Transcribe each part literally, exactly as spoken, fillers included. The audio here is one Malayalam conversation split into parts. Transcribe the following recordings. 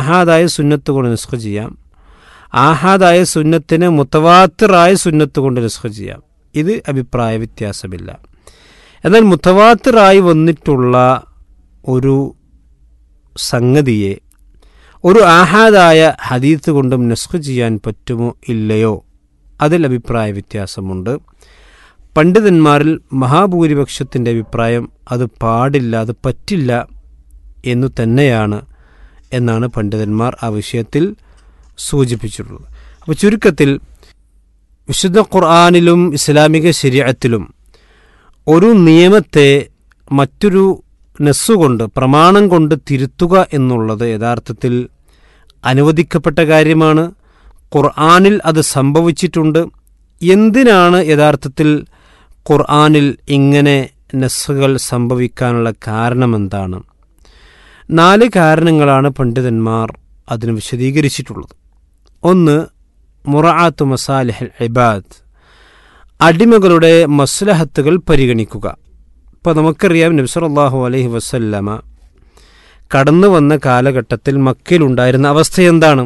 ആഹാദായ സുന്നത്ത് കൊണ്ട് നസ്ഖ് ചെയ്യാം, ആഹാദായ സുന്നത്തിനെ മുത്തവാത്തിറായ സുന്നത്ത് കൊണ്ട് നസ്ഖ് ചെയ്യാം. ഇത് അഭിപ്രായ വ്യത്യാസമില്ല. എന്നാൽ മുത്തവാത്തിറായി വന്നിട്ടുള്ള ഒരു സംഗതിയെ ഒരു ആഹാദായ ഹദീത്ത് കൊണ്ടും നസ്ഖ് ചെയ്യാൻ പറ്റുമോ ഇല്ലയോ, അതിൽ അഭിപ്രായ വ്യത്യാസമുണ്ട്. പണ്ഡിതന്മാരിൽ മഹാഭൂരിപക്ഷത്തിൻ്റെ അഭിപ്രായം അത് പാടില്ല, അത് പറ്റില്ല എന്നു തന്നെയാണ് എന്നാണ് പണ്ഡിതന്മാർ ആ വിഷയത്തിൽ സൂചിപ്പിച്ചിട്ടുള്ളത്. അപ്പോൾ ചുരുക്കത്തിൽ വിശുദ്ധ ഖുർആനിലും ഇസ്ലാമിക ശരീഅത്തിലും ഒരു നിയമത്തെ മറ്റൊരു നസ്സുകൊണ്ട് പ്രമാണം കൊണ്ട് തിരുത്തുക എന്നുള്ളത് യഥാർത്ഥത്തിൽ അനുവദിക്കപ്പെട്ട കാര്യമാണ്. ഖുർആനിൽ അത് സംഭവിച്ചിട്ടുണ്ട്. എന്തിനാണ് യഥാർത്ഥത്തിൽ ഖുർആനിൽ ഇങ്ങനെ നസ്സുകൾ സംഭവിക്കാനുള്ള കാരണമെന്താണ്? നാല് കാരണങ്ങളാണ് പണ്ഡിതന്മാർ അതിന് വിശദീകരിച്ചിട്ടുള്ളത്. ഒന്ന്, മുറആത്തു മസാലിഹൽ ഇബാദ്, അടിമകളുടെ മസ്ലഹത്തുകൾ പരിഗണിക്കുക. ഇപ്പോൾ നമുക്കറിയാം നബി സല്ലല്ലാഹു അലൈഹി വസല്ലമ കടന്നു വന്ന കാലഘട്ടത്തിൽ മക്കയിലുണ്ടായിരുന്ന അവസ്ഥ എന്താണ്?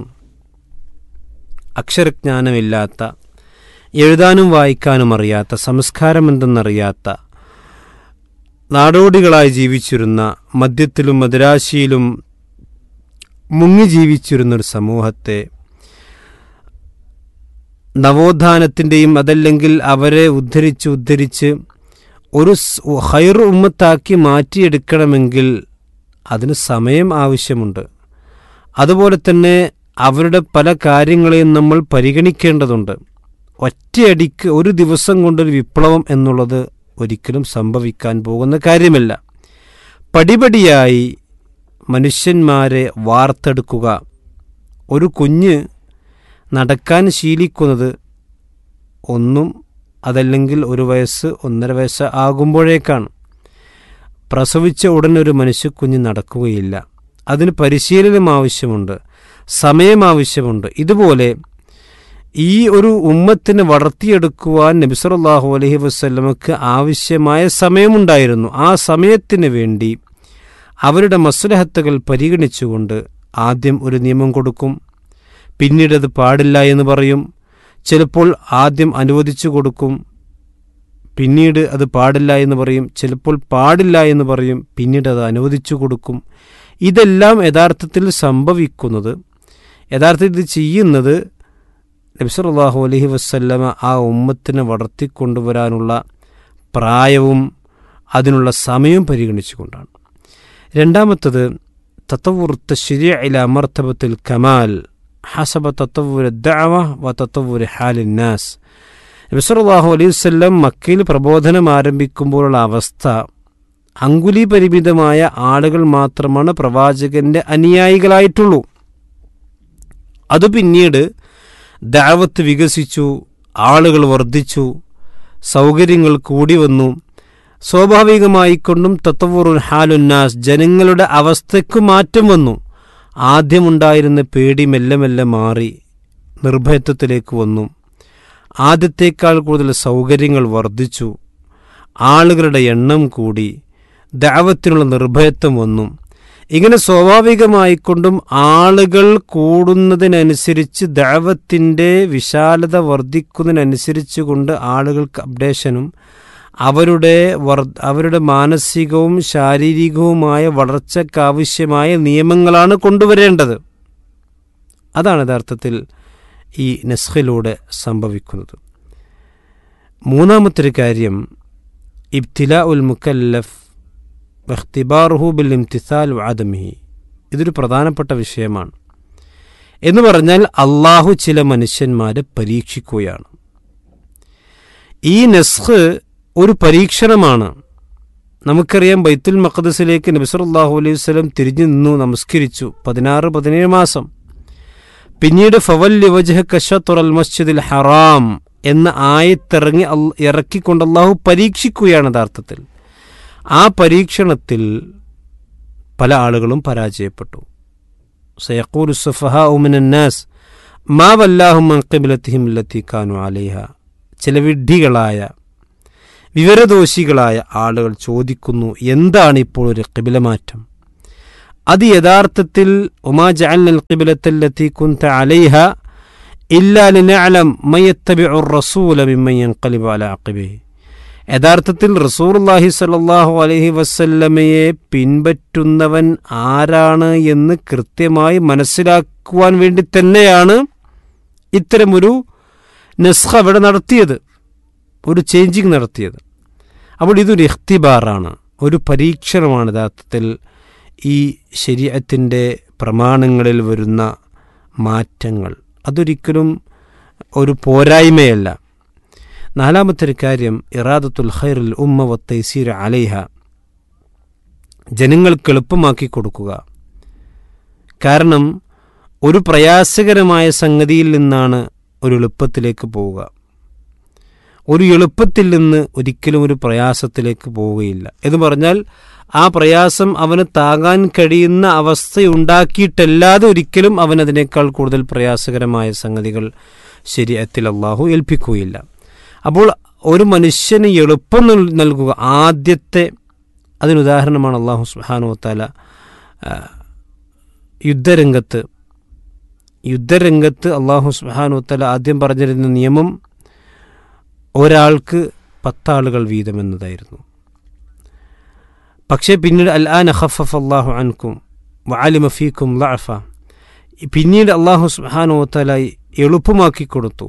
അക്ഷരജ്ഞാനമില്ലാത്ത, എഴുതാനും വായിക്കാനും അറിയാത്ത, സംസ്കാരം എന്തെന്നറിയാത്ത, നാടോടികളായി ജീവിച്ചിരുന്ന, മദ്യത്തിലും മദിരാശിയിലും മുങ്ങി ജീവിച്ചിരുന്നൊരു സമൂഹത്തെ നവോത്ഥാനത്തിൻ്റെയും അതല്ലെങ്കിൽ അവരെ ഉദ്ധരിച്ച് ഉദ്ധരിച്ച് ഒരു ഖൈർ ഉമ്മത്താക്കി മാറ്റിയെടുക്കണമെങ്കിൽ അതിന് സമയം ആവശ്യമുണ്ട്. അതുപോലെ തന്നെ അവരുടെ പല കാര്യങ്ങളെയും നമ്മൾ പരിഗണിക്കേണ്ടതുണ്ട്. ഒറ്റയടിക്ക് ഒരു ദിവസം കൊണ്ടൊരു വിപ്ലവം എന്നുള്ളത് ഒരിക്കലും സംഭവിക്കാൻ പോകുന്ന കാര്യമല്ല. പടിപടിയായി മനുഷ്യന്മാരെ വാർത്തെടുക്കുക. ഒരു കുഞ്ഞ് നടക്കാൻ ശീലിക്കുന്നത് ഒന്നും അതല്ലെങ്കിൽ ഒരു വയസ്സ് ഒന്നര വയസ്സ് ആകുമ്പോഴേക്കാണ്. പ്രസവിച്ച ഉടനെ ഒരു മനുഷ്യക്കുഞ്ഞ് നടക്കുകയില്ല. അതിന് പരിശീലനം ആവശ്യമുണ്ട്, സമയം ആവശ്യമുണ്ട്. ഇതുപോലെ ഈ ഒരു ഉമ്മത്തിനെ വളർത്തിയെടുക്കുവാൻ നബി സല്ലല്ലാഹു അലൈഹി വസല്ലമക്ക് ആവശ്യമായ സമയമുണ്ടായിരുന്നു. ആ സമയത്തിന് വേണ്ടി അവരുടെ മസ്ലഹത്തുകൾ പരിഗണിച്ചുകൊണ്ട് ആദ്യം ഒരു നിയമം കൊടുക്കും, പിന്നീട് അത് പാടില്ല എന്ന് പറയും. ചിലപ്പോൾ ആദ്യം അനുവദിച്ചു കൊടുക്കും, പിന്നീട് അത് പാടില്ല എന്ന് പറയും. ചിലപ്പോൾ പാടില്ല എന്ന് പറയും, പിന്നീട് അത് അനുവദിച്ചു കൊടുക്കും. ഇതെല്ലാം യഥാർത്ഥത്തിൽ സംഭവിക്കുന്നത്, യഥാർത്ഥത്തിൽ ചെയ്യുന്നത് നബി സല്ലല്ലാഹു അലൈഹി വസല്ലമ ആ ഉമ്മത്തിനെ വളർത്തിക്കൊണ്ടുവരാനുള്ള പ്രായവും അതിനുള്ള സമയവും പരിഗണിച്ചുകൊണ്ടാണ്. രണ്ടാമത്തത് തതവ്വുർ തശ്രീഇ ഇലാ മർതബത്തിൽ കമാൽ ഹസബ തതവ്വുർ ദഅവ വ തതവ്വുർ ഹാലിൻ നാസ്. നബി സല്ലല്ലാഹു അലൈഹി വസല്ലം മക്കയിൽ പ്രബോധനം ആരംഭിക്കുമ്പോഴുള്ള അവസ്ഥ, അങ്കുലി പരിമിതമായ ആളുകൾ മാത്രമാണ് പ്രവാചകന്റെ അനുയായികളായിട്ടുള്ളൂ. അത് പിന്നീട് ദഅവത്ത് വികസിച്ചു, ആളുകൾ വർദ്ധിച്ചു, സൗകര്യങ്ങൾ കൂടി വന്നു. സ്വാഭാവികമായിക്കൊണ്ടും തതവ്വുറുൽ ഹാലുന്നാസ്, ജനങ്ങളുടെ അവസ്ഥയ്ക്ക് മാറ്റം വന്നു. ആദ്യമുണ്ടായിരുന്ന പേടി മെല്ലെ മെല്ലെ മാറി നിർഭയത്വത്തിലേക്ക് വന്നു. ആദ്യത്തേക്കാൾ കൂടുതൽ സൗകര്യങ്ങൾ വർദ്ധിച്ചു, ആളുകളുടെ എണ്ണം കൂടി, ദഅവത്തിനുള്ള നിർഭയത്വം വന്നു. ഇങ്ങനെ സ്വാഭാവികമായിക്കൊണ്ടും ആളുകൾ കൂടുന്നതിനനുസരിച്ച് ദഅവത്തിൻ്റെ വിശാലത വർദ്ധിക്കുന്നതിനനുസരിച്ച് കൊണ്ട് ആളുകൾക്ക് അപ്ഡേഷനും അവരുടെ വർ അവരുടെ മാനസികവും ശാരീരികവുമായ വളർച്ചയ്ക്കാവശ്യമായ നിയമങ്ങളാണ് കൊണ്ടുവരേണ്ടത്. അതാണ് യഥാർത്ഥത്തിൽ ഈ നസ്ഖിലൂടെ സംഭവിക്കുന്നത്. മൂന്നാമത്തൊരു കാര്യം, ഇബ്തിലാ ഉൽ മുക്കല്ലഫ് വഖ്തിബാറുഹു ബിൽ ഇംതിസാൽ വഅദമിഹി. ഇതൊരു പ്രധാനപ്പെട്ട വിഷയമാണ്. എന്ന് പറഞ്ഞാൽ അള്ളാഹു ചില മനുഷ്യന്മാരെ പരീക്ഷിക്കുകയാണ്. ഈ നസ്ഖ് ഒരു പരീക്ഷണമാണ്. നമുക്കറിയാം, ബൈത്തുൽ മഖ്ദിസിലേക്ക് നബി സല്ലല്ലാഹു അലൈഹി വസല്ലം തിരിഞ്ഞു നിന്നു, നമസ്കരിച്ചു പതിനാറ് പതിനേഴ് മാസം. പിന്നീട് ഫവല്ലി വജ്ഹക ശത്റൽ മസ്ജിദിൽ ഹറാം എന്ന ആയത്തിറങ്ങി ഇറക്കിക്കൊണ്ട് അള്ളാഹു പരീക്ഷിക്കുകയാണ് യഥാർത്ഥത്തിൽ. ആ പരീക്ഷണത്തിൽ പല ആളുകളും പരാജയപ്പെട്ടു. സയഖൂലു സുഫഹാഉ മിനന്നാസ് മാ വല്ലാഹും അൻ ഖിബ്ലതിഹിം അല്ലതി കാനൂ അലൈഹ. ചില വിഡ്ഢികളായ വിവരദോഷികളായ ആളുകൾ ചോദിക്കുന്നു, എന്താണ് ഇപ്പോൾ ഒരു ഖിബ്ല മാറ്റം? അത് യഥാർത്ഥത്തിൽ വമാ ജഅൽനൽ ഖിബ്ലത്തല്ലതി കുൻത അലൈഹ ഇല്ലാ ലിനഅലം മയത്തബിഉർ റസൂല മിമ്മൻ യൻഖലിബു അലാ അഖിബിഹി, യഥാർത്ഥത്തിൽ റസൂലുള്ളാഹി സ്വല്ലല്ലാഹു അലൈഹി വസല്ലമയെ പിൻപറ്റുന്നവൻ ആരാണ് എന്ന് കൃത്യമായി മനസ്സിലാക്കുവാൻ വേണ്ടി തന്നെയാണ് ഇത്തരമൊരു നസ്ഖ അവിടെ നടത്തിയത്, ഒരു ചേഞ്ചിങ് നടത്തിയത്. അപ്പോൾ ഇതൊരു ഇഖ്തിബാറാണ്, ഒരു പരീക്ഷണമാണ് യഥാർത്ഥത്തിൽ ഈ ശരീഅത്തിൻ്റെ പ്രമാണങ്ങളിൽ വരുന്ന മാറ്റങ്ങൾ. അതൊരിക്കലും ഒരു പോരായ്മയല്ല. നാലാമത്തെ ഒരു കാര്യം ഇറാദത്തുൽ ഖൈറിൽ ഉമ്മ വത്തൈസീർ അലൈഹ, ജനങ്ങൾക്ക് എളുപ്പമാക്കി കൊടുക്കുക. കാരണം ഒരു പ്രയാസകരമായ സംഗതിയിൽ നിന്നാണ് ഒരു എളുപ്പത്തിലേക്ക് പോവുക. ഒരു എളുപ്പത്തിൽ നിന്ന് ഒരിക്കലും ഒരു പ്രയാസത്തിലേക്ക് പോവുകയില്ല. എന്ന് പറഞ്ഞാൽ ആ പ്രയാസം അവന് താങ്ങാൻ കഴിയുന്ന അവസ്ഥയുണ്ടാക്കിയിട്ടല്ലാതെ ഒരിക്കലും അവൻ അതിനേക്കാൾ കൂടുതൽ പ്രയാസകരമായ സംഗതികൾ ശരീഅത്തിൽ അല്ലാഹു ഏൽപ്പിക്കുകയില്ല. അപ്പോൾ ഒരു മനുഷ്യന് എളുപ്പം നൽകുക ആദ്യത്തെ അതിനുദാഹരണമാണ് അല്ലാഹു സുബ്ഹാനഹു വ തആല യുദ്ധരംഗത്ത് യുദ്ധരംഗത്ത് അല്ലാഹു സുബ്ഹാനഹു വ തആല ആദ്യം പറഞ്ഞിരുന്ന നിയമം ഒരാൾക്ക് പത്താളുകൾ വീതം എന്നതായിരുന്നു. പക്ഷേ പിന്നീട് അൽ ആന ഖഫഫ അല്ലാഹു അൻകും വഅലിമ ഫീകും ളഅഫ, പിന്നീട് അല്ലാഹു സുബ്ഹാനഹു വ തആല എളുപ്പമാക്കി കൊടുത്തു,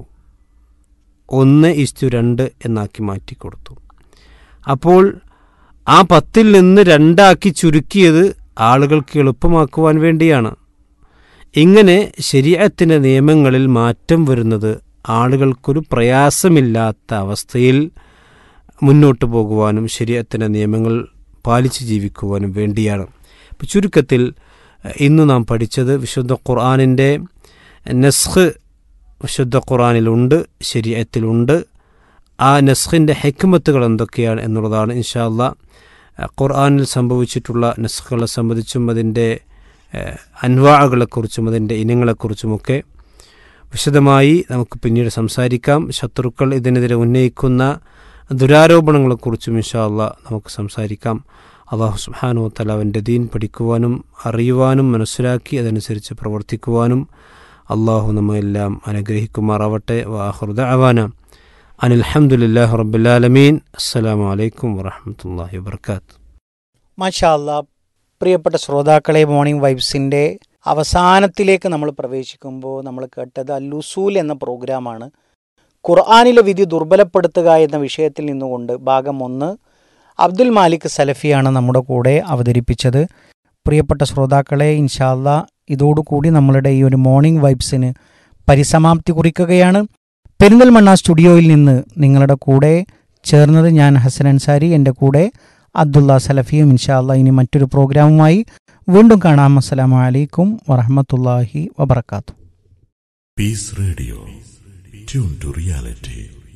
ഒന്ന് ഇസ്റ്റു രണ്ട് എന്നാക്കി മാറ്റിക്കൊടുത്തു. അപ്പോൾ ആ പത്തിൽ നിന്ന് രണ്ടാക്കി ചുരുക്കിയത് ആളുകൾക്ക് എളുപ്പമാക്കുവാൻ വേണ്ടിയാണ്. ഇങ്ങനെ ശരീഅത്തിൻ്റെ നിയമങ്ങളിൽ മാറ്റം വരുന്നത് ആളുകൾക്കൊരു പ്രയാസമില്ലാത്ത അവസ്ഥയിൽ മുന്നോട്ട് പോകുവാനും ശരീഅത്തിൻ്റെ നിയമങ്ങൾ പാലിച്ച് ജീവിക്കുവാനും വേണ്ടിയാണ്. ഇപ്പോൾ ചുരുക്കത്തിൽ ഇന്ന് നാം പഠിച്ചത് വിശുദ്ധ ഖുർആനിൻ്റെ നസ്ഖ് വിശുദ്ധ ഖുർആനിലുണ്ട്, ശരീഅത്തിലുണ്ട്. ആ നസ്ഖിൻ്റെ ഹിക്മത്തുകൾ എന്തൊക്കെയാണ് എന്നുള്ളതാണ്. ഇൻഷാ അല്ലാഹ് ഖുർആനിൽ സംഭവിച്ചിട്ടുള്ള നസ്ഖുകളെ സംബന്ധിച്ചും അതിൻ്റെ അൻവാഅകളെക്കുറിച്ചും അതിൻ്റെ ഇനങ്ങളെക്കുറിച്ചുമൊക്കെ വിശദമായി നമുക്ക് പിന്നീട് സംസാരിക്കാം. ശത്രുക്കൾ ഇതിനെതിരെ ഉന്നയിക്കുന്ന ദുരാരോപണങ്ങളെക്കുറിച്ചും ഇൻഷാ അല്ലാഹ് നമുക്ക് സംസാരിക്കാം. അല്ലാഹു സുബ്ഹാനഹു വ തആല അവൻ്റെ ദീൻ പഠിക്കുവാനും അറിയുവാനും മനസ്സിലാക്കി അതനുസരിച്ച് പ്രവർത്തിക്കുവാനും അള്ളാഹു നമ്മയെല്ലാം അനുഗ്രഹിക്കുമാറാവട്ടെ. വആഖിറു ദഅവാന അനിൽ ഹംദുലില്ലാഹി റബ്ബിൽ ആലമീൻ. അസ്സലാമു അലൈക്കും വറഹ്മത്തുള്ളാഹി വബറകാതുഹു. മാഷാ അല്ലാഹ്. പ്രിയപ്പെട്ട ശ്രോതാക്കളെ, മോർണിംഗ് വൈബ്സിൻ്റെ അവസാനത്തിലേക്ക് നമ്മൾ പ്രവേശിക്കുമ്പോൾ നമ്മൾ കേട്ടത് അൽ-ഉസൂൽ എന്ന പ്രോഗ്രാമാണ്. ഖുർആനിലെ വിധി ദുർബലപ്പെടുത്തുക എന്ന വിഷയത്തിൽ നിന്നുകൊണ്ട് ഭാഗം ഒന്ന് അബ്ദുൽ മാലിക് സലഫിയാണ് നമ്മുടെ കൂടെ അവതരിപ്പിച്ചത്. പ്രിയപ്പെട്ട ശ്രോതാക്കളെ, ഇൻഷാ അല്ലാഹ് ഇതോടുകൂടി നമ്മളുടെ ഈ ഒരു മോർണിംഗ് വൈബ്സിന് പരിസമാപ്തി കുറിക്കുകയാണ്. പെരിന്തൽമണ്ണ സ്റ്റുഡിയോയിൽ നിന്ന് നിങ്ങളുടെ കൂടെ ചേർന്നത് ഞാൻ ഹസൻ അൻസാരി, എൻ്റെ കൂടെ അബ്ദുള്ള സലഫിയും. ഇൻഷാ അല്ലാഹ് ഇനി മറ്റൊരു പ്രോഗ്രാമുമായി വീണ്ടും കാണാം. അസ്സലാമു അലൈക്കും വറഹ്മത്തുള്ളാഹി വബറകാതുഹു. Piece radio, tune to reality.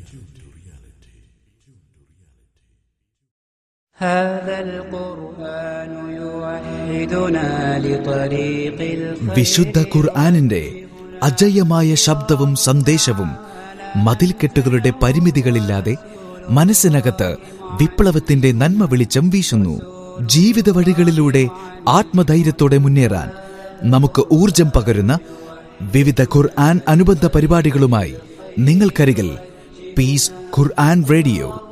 വിശുദ്ധ ഖുർആനിന്റെ അജയ്യമായ ശബ്ദവും സന്ദേശവും മതിൽക്കെട്ടുകളുടെ പരിമിതികളില്ലാതെ മനസ്സിനകത്ത് വിപ്ലവത്തിന്റെ നന്മ വെളിച്ചം വീശുന്നു. ജീവിത വഴികളിലൂടെ ആത്മധൈര്യത്തോടെ മുന്നേറാൻ നമുക്ക് ഊർജം പകരുന്ന വിവിധ ഖുർആൻ അനുബന്ധ പരിപാടികളുമായി നിങ്ങൾക്കരികിൽ പീസ് ഖുർആൻ റേഡിയോ.